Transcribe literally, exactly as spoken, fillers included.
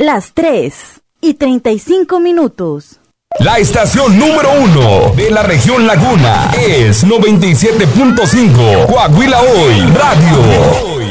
Las tres y treinta y cinco minutos. La estación número uno de la región Laguna es noventa y siete punto cinco Coahuila Hoy Radio.